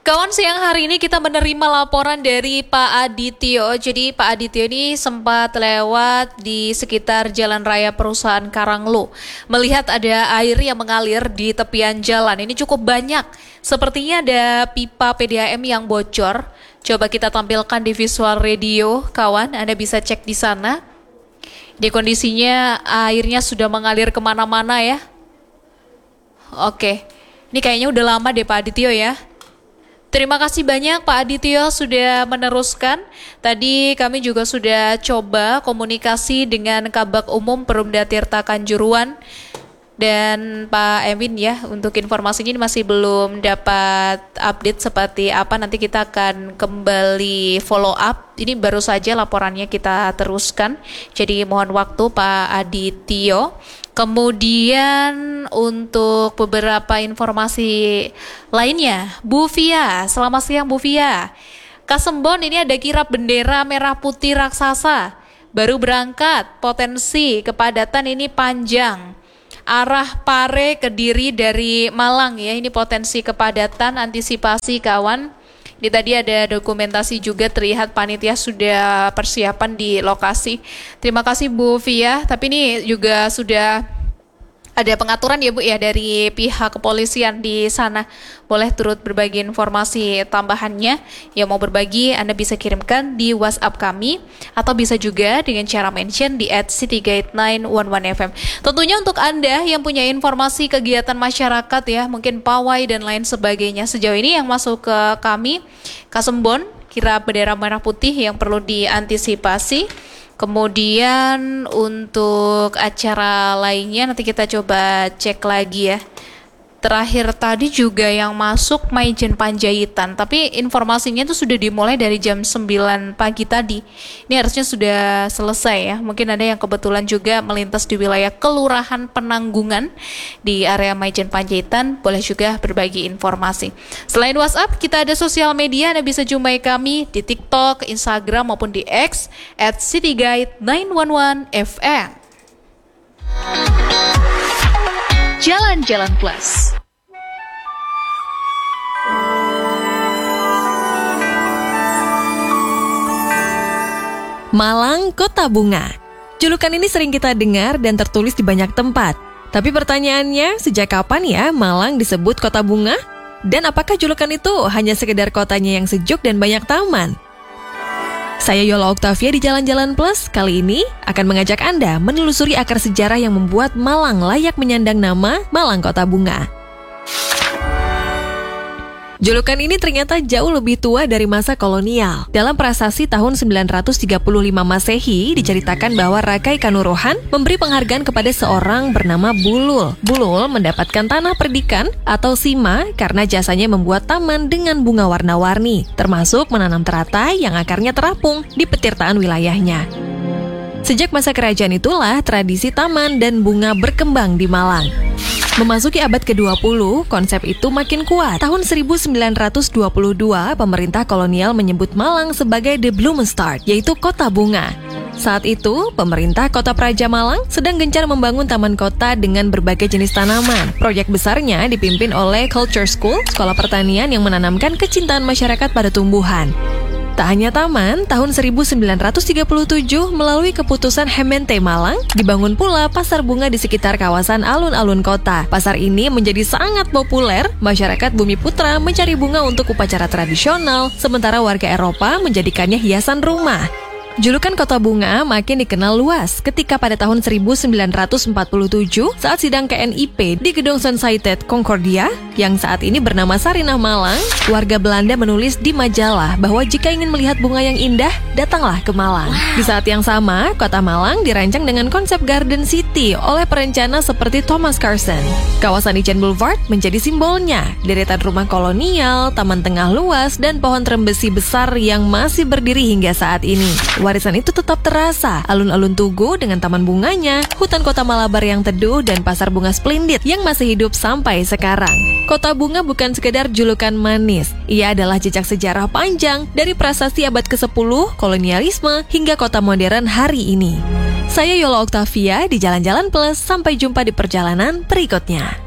Kawan, siang hari ini kita menerima laporan dari Pak Adityo. Jadi Pak Adityo ini sempat lewat di sekitar Jalan Raya Perusahaan Karanglo. Melihat ada air yang mengalir di tepian jalan. Ini cukup banyak. Sepertinya ada pipa PDAM yang bocor. Coba kita tampilkan di visual radio, kawan. Anda bisa cek di sana. Di kondisinya airnya sudah mengalir kemana-mana ya. Oke, ini kayaknya udah lama deh Pak Adityo ya. Terima kasih banyak Pak Adityo sudah meneruskan. Tadi kami juga sudah coba komunikasi dengan Kabak Umum Perumda Tirta Kanjuruhan dan Pak Ewin ya. Untuk informasinya ini masih belum dapat update seperti apa. Nanti kita akan kembali follow up. Ini baru saja laporannya kita teruskan. Jadi mohon waktu Pak Adityo. Kemudian untuk beberapa informasi lainnya, Bu Fia, selamat siang Bu Fia. Kasembon ini ada kirap bendera merah putih raksasa, baru berangkat, potensi kepadatan ini panjang. Arah Pare Kediri dari Malang ya, ini potensi kepadatan, antisipasi kawan. Ini tadi ada dokumentasi juga terlihat panitia sudah persiapan di lokasi. Terima kasih Bu Fia, tapi ini juga sudah ada pengaturan ya Bu ya dari pihak kepolisian di sana. Boleh turut berbagi informasi tambahannya. Yang mau berbagi Anda bisa kirimkan di WhatsApp kami atau bisa juga dengan cara mention di @citygate911fm. Tentunya untuk Anda yang punya informasi kegiatan masyarakat ya, mungkin pawai dan lain sebagainya sejauh ini yang masuk ke kami, Kasembon, kirap bendera merah putih yang perlu diantisipasi. Kemudian untuk acara lainnya nanti kita coba cek lagi ya. Terakhir tadi juga yang masuk Maijen Panjaitan, tapi informasinya itu sudah dimulai dari jam 9 pagi tadi. Ini harusnya sudah selesai ya. Mungkin ada yang kebetulan juga melintas di wilayah Kelurahan Penanggungan di area Maijen Panjaitan, boleh juga berbagi informasi. Selain WhatsApp, kita ada sosial media. Anda bisa jumpai kami di TikTok, Instagram maupun di X @citygate911fm. Jalan-Jalan Plus. Malang, Kota Bunga. Julukan ini sering kita dengar dan tertulis di banyak tempat. Tapi pertanyaannya, sejak kapan ya Malang disebut Kota Bunga? Dan apakah julukan itu hanya sekedar kotanya yang sejuk dan banyak taman? Saya Yola Oktavia di Jalan-Jalan Plus kali ini akan mengajak Anda menelusuri akar sejarah yang membuat Malang layak menyandang nama Malang Kota Bunga. Julukan ini ternyata jauh lebih tua dari masa kolonial. Dalam prasasti tahun 935 Masehi diceritakan bahwa Rakai Kanurohan memberi penghargaan kepada seorang bernama Bulul. Bulul mendapatkan tanah perdikan atau sima karena jasanya membuat taman dengan bunga warna-warni, termasuk menanam teratai yang akarnya terapung di petirtaan wilayahnya. Sejak masa kerajaan itulah tradisi taman dan bunga berkembang di Malang. Memasuki abad ke-20, konsep itu makin kuat. Tahun 1922, pemerintah kolonial menyebut Malang sebagai The Bloomstart, yaitu kota bunga. Saat itu, pemerintah Kota Praja Malang sedang gencar membangun taman kota dengan berbagai jenis tanaman. Proyek besarnya dipimpin oleh Culture School, sekolah pertanian yang menanamkan kecintaan masyarakat pada tumbuhan. Tak hanya taman, tahun 1937 melalui keputusan Hemente Malang, dibangun pula pasar bunga di sekitar kawasan alun-alun kota. Pasar ini menjadi sangat populer, masyarakat Bumi Putra mencari bunga untuk upacara tradisional, sementara warga Eropa menjadikannya hiasan rumah. Julukan Kota Bunga makin dikenal luas ketika pada tahun 1947 saat sidang KNIP di Gedung Societet Concordia yang saat ini bernama Sarinah Malang, warga Belanda menulis di majalah bahwa jika ingin melihat bunga yang indah, datanglah ke Malang. Di saat yang sama, Kota Malang dirancang dengan konsep Garden City oleh perencana seperti Thomas Carson. Kawasan Ijen Boulevard menjadi simbolnya, deretan rumah kolonial, taman tengah luas, dan pohon trembesi besar yang masih berdiri hingga saat ini. Warisan itu tetap terasa, alun-alun Tugu dengan taman bunganya, hutan kota Malabar yang teduh, dan pasar bunga Splendid yang masih hidup sampai sekarang. Kota Bunga bukan sekedar julukan manis, ia adalah jejak sejarah panjang dari prasasti abad ke-10, kolonialisme, hingga kota modern hari ini. Saya Yola Oktavia di Jalan-Jalan Plus, sampai jumpa di perjalanan berikutnya.